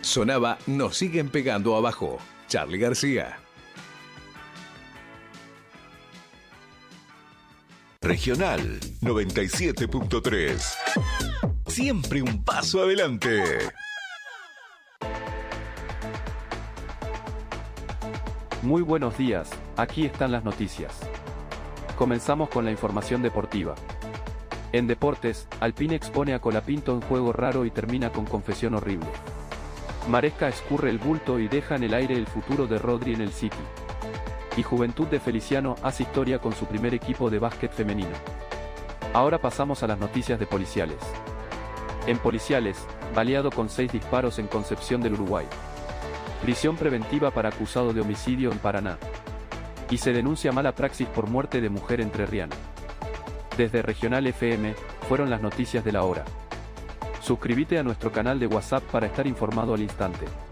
Sonaba Nos siguen pegando abajo. Charly García. Regional 97.3. Siempre un paso adelante. Muy buenos días, aquí están las noticias. Comenzamos con la información deportiva. En deportes, Alpine expone a Colapinto en juego raro y termina con confesión horrible. Maresca escurre el bulto y deja en el aire el futuro de Rodri en el City. Y Juventud de Feliciano hace historia con su primer equipo de básquet femenino. Ahora pasamos a las noticias de policiales. En policiales, baleado con 6 disparos en Concepción del Uruguay. Prisión preventiva para acusado de homicidio en Paraná. Y se denuncia mala praxis por muerte de mujer entrerriana. Desde Regional FM, fueron las noticias de la hora. Suscríbete a nuestro canal de WhatsApp para estar informado al instante.